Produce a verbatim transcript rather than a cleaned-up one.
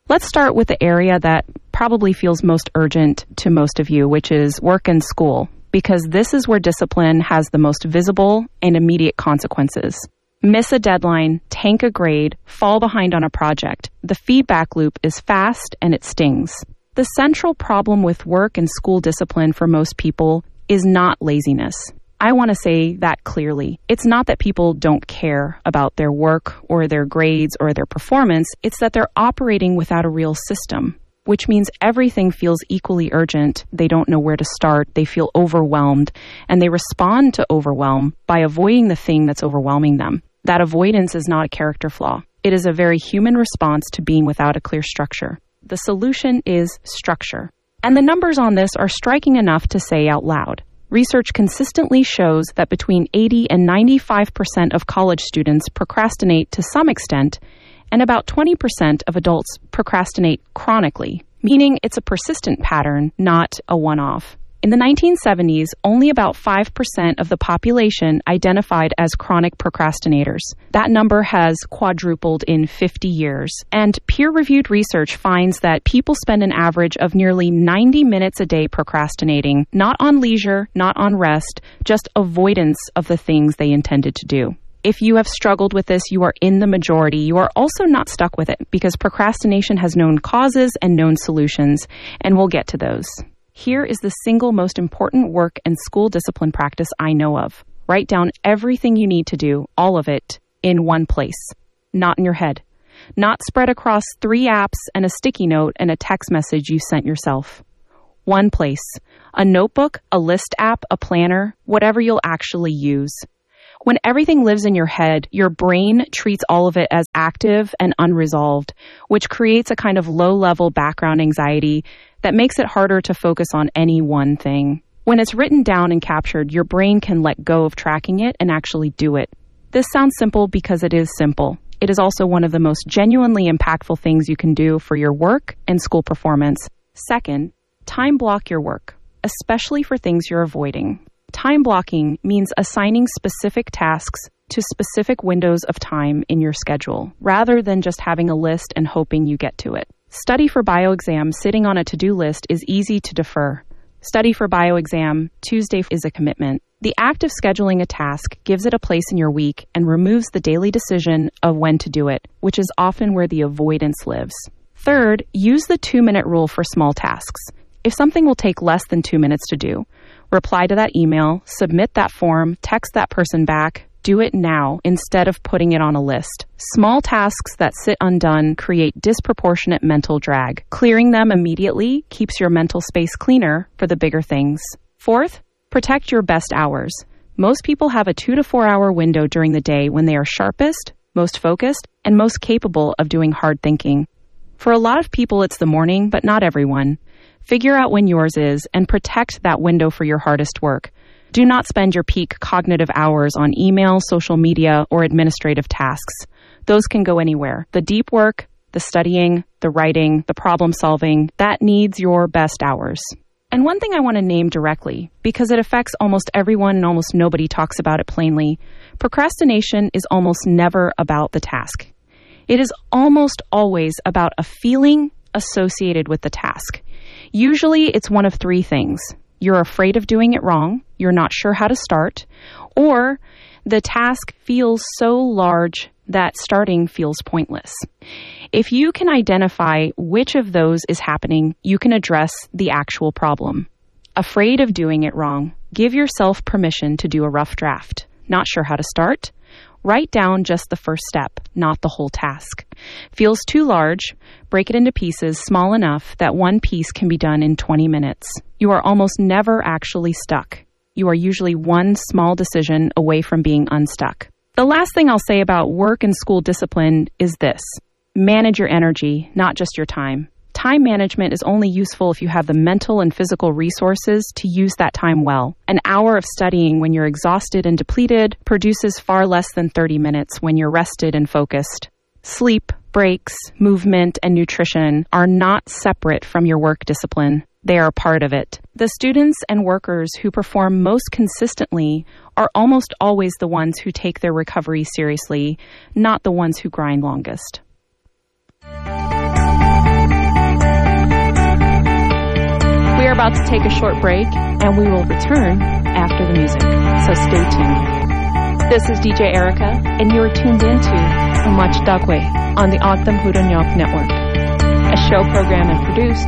Let's start with the area that probably feels most urgent to most of you, which is work and school, because this is where discipline has the most visible and immediate consequences. Miss a deadline, tank a grade, fall behind on a project. The feedback loop is fast and it stings. The central problem with work and school discipline for most people is not laziness. I want to say that clearly. It's not that people don't care about their work or their grades or their performance. It's that they're operating without a real system, which means everything feels equally urgent. They don't know where to start. They feel overwhelmed, and they respond to overwhelm by avoiding the thing that's overwhelming them. That avoidance is not a character flaw. It is a very human response to being without a clear structure. The solution is structure. And the numbers on this are striking enough to say out loud. Research consistently shows that between eighty and ninety-five percent of college students procrastinate to some extent, and about twenty percent of adults procrastinate chronically, meaning it's a persistent pattern, not a one-off. In the nineteen seventies, only about five percent of the population identified as chronic procrastinators. That number has quadrupled in fifty years, and peer-reviewed research finds that people spend an average of nearly ninety minutes a day procrastinating, not on leisure, not on rest, just avoidance of the things they intended to do. If you have struggled with this, you are in the majority. You are also not stuck with it because procrastination has known causes and known solutions, and we'll get to those. Here is the single most important work and school discipline practice I know of. Write down everything you need to do, all of it, in one place. Not in your head. Not spread across three apps and a sticky note and a text message you sent yourself. One place. A notebook, a list app, a planner, whatever you'll actually use. When everything lives in your head, your brain treats all of it as active and unresolved, which creates a kind of low-level background anxiety that makes it harder to focus on any one thing. When it's written down and captured, your brain can let go of tracking it and actually do it. This sounds simple because it is simple. It is also one of the most genuinely impactful things you can do for your work and school performance. Second, time block your work, especially for things you're avoiding. Time blocking means assigning specific tasks to specific windows of time in your schedule, rather than just having a list and hoping you get to it. Study for bioexam sitting on a to-do list is easy to defer. Study for bioexam Tuesday is a commitment. The act of scheduling a task gives it a place in your week and removes the daily decision of when to do it, which is often where the avoidance lives. Third, use the two-minute rule for small tasks. If something will take less than two minutes to do, reply to that email, submit that form, text that person back. Do it now instead of putting it on a list. Small tasks that sit undone create disproportionate mental drag. Clearing them immediately keeps your mental space cleaner for the bigger things. Fourth, protect your best hours. Most people have a two to four hour window during the day when they are sharpest, most focused, and most capable of doing hard thinking. For a lot of people, it's the morning, but not everyone. Figure out when yours is and protect that window for your hardest work. Do not spend your peak cognitive hours on email, social media, or administrative tasks. Those can go anywhere. The deep work, the studying, the writing, the problem solving, that needs your best hours. And one thing I want to name directly, because it affects almost everyone and almost nobody talks about it plainly, procrastination is almost never about the task. It is almost always about a feeling associated with the task. Usually it's one of three things. You're afraid of doing it wrong, you're not sure how to start, or the task feels so large that starting feels pointless. If you can identify which of those is happening, you can address the actual problem. Afraid of doing it wrong, give yourself permission to do a rough draft. Not sure how to start? Write down just the first step, not the whole task. Feels too large? Break it into pieces small enough that one piece can be done in twenty minutes. You are almost never actually stuck. You are usually one small decision away from being unstuck. The last thing I'll say about work and school discipline is this. Manage your energy, not just your time. Time management is only useful if you have the mental and physical resources to use that time well. An hour of studying when you're exhausted and depleted produces far less than thirty minutes when you're rested and focused. Sleep, breaks, movement, and nutrition are not separate from your work discipline. They are part of it. The students and workers who perform most consistently are almost always the ones who take their recovery seriously, not the ones who grind longest. about to take a short break, and we will return after the music, so stay tuned. This is D J Erica, and you are tuned into Umach Dagwe on the Ogdam Hudanyok Network, a show programmed and produced